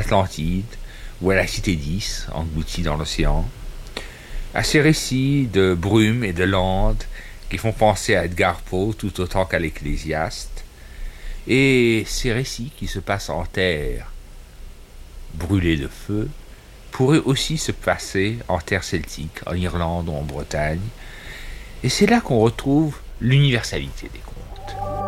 l'Atlantide ou à la cité d'Is, engloutie dans l'océan, à ces récits de brume et de landes qui font penser à Edgar Poe tout autant qu'à l'Ecclésiaste, et ces récits qui se passent en terre brûlée de feu pourraient aussi se passer en terre celtique, en Irlande ou en Bretagne, et c'est là qu'on retrouve l'universalité des contes.